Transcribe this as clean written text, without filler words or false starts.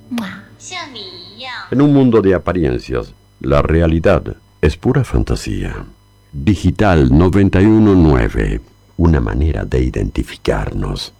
En un mundo de apariencias, la realidad es pura fantasía. Digital 919, una manera de identificarnos.